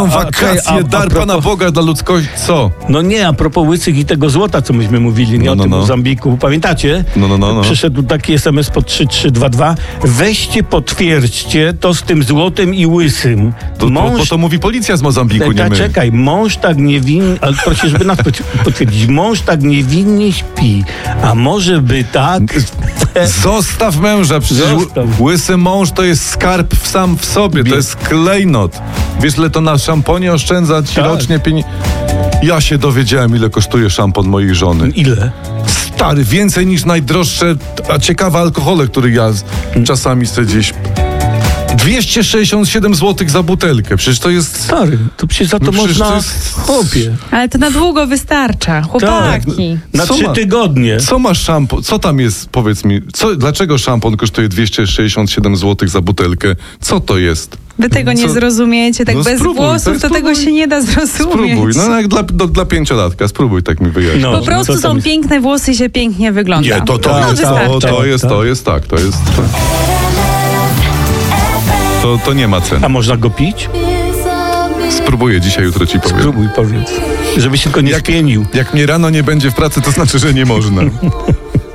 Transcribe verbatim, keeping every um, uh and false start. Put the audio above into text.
wakacje, okay, a, dar a propos... Pana Boga dla ludzkości. Co? No nie, a propos łysyk i tego złota, co myśmy mówili, nie no, o no, tym no. Mozambiku. Pamiętacie? No, no, no, no. Przyszedł taki es em es po trzy trzy dwa dwa. Weźcie, potwierdźcie to z tym złotem i łysym. To, mąż... Bo to mówi policja z Mozambiku, nie Ta, my. Czekaj, mąż tak niewinnie, ale proszę, żeby nas potwierdzić, mąż tak niewinnie śpi, a może by tak... Zostaw męża, przecież Zostaw. łysy mąż to jest skarb w sam w sobie, to jest klejnot. Wiesz, ile to na szamponie oszczędza ci tak. rocznie pieniędzy? Ja się dowiedziałem, ile kosztuje szampon mojej żony. Ile? Stary, więcej niż najdroższe, a ciekawe alkohole, które ja hmm. czasami sobie gdzieś... dwieście sześćdziesiąt siedem złotych za butelkę. Przecież to jest... Stary, to przecież za to no można... to jest... Chłopie. Ale to na długo wystarcza. Chłopaki. Tak, na co trzy ma, tygodnie. Co masz szampon? Co tam jest? Powiedz mi. Co, dlaczego szampon kosztuje dwieście sześćdziesiąt siedem złotych za butelkę? Co to jest? Wy tego nie co? zrozumiecie. Tak no bez spróbuj, włosów tak to spróbuj. tego się nie da zrozumieć. Spróbuj. No jak dla, do, dla pięciolatka. Spróbuj, tak mi wyjaśnić. No, po prostu no są jest... piękne włosy i się pięknie wygląda. Nie, to, to, no, jest, to, wystarczy. to jest, to jest tak. To jest... To, to nie ma ceny. A można go pić? Spróbuję dzisiaj, jutro ci powiem. Spróbuj, powiedz. Żebyś tylko nie jak, spienił. Jak mnie rano nie będzie w pracy, to znaczy, że nie można.